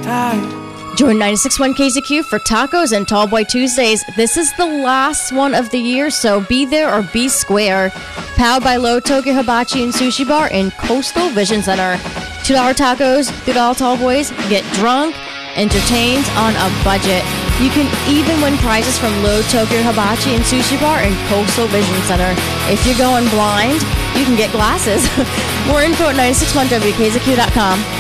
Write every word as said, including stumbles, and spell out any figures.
Join ninety-six point one K Z Q for tacos and Tallboy Tuesdays. This is the last one of the year, so be there or be square. Powered by Low Tokyo Hibachi and Sushi Bar in Coastal Vision Center. two dollar tacos, three dollar Tallboys. Get drunk, entertained on a budget. You can even win prizes from Low Tokyo Hibachi and Sushi Bar in Coastal Vision Center. If you're going blind, you can get glasses. More info at nine six one W K Z Q dot com.